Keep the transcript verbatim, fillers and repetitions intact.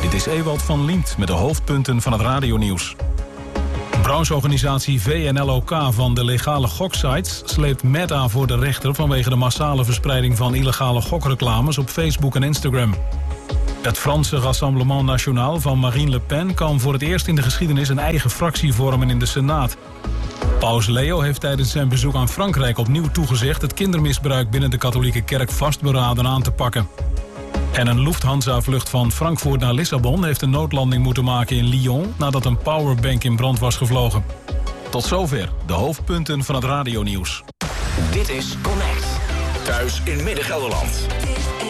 Dit is Ewald van Liemt met de hoofdpunten van het radionieuws. Brancheorganisatie V N L O K van de legale goksites sleept Meta voor de rechter vanwege de massale verspreiding van illegale gokreclames op Facebook en Instagram. Het Franse Rassemblement National van Marine Le Pen kan voor het eerst in de geschiedenis een eigen fractie vormen in de Senaat. Paus Leo heeft tijdens zijn bezoek aan Frankrijk opnieuw toegezegd het kindermisbruik binnen de katholieke kerk vastberaden aan te pakken. En een Lufthansa-vlucht van Frankfurt naar Lissabon heeft een noodlanding moeten maken in Lyon nadat een powerbank in brand was gevlogen. Tot zover de hoofdpunten van het radionieuws. Dit is Connect. Thuis in Midden-Gelderland.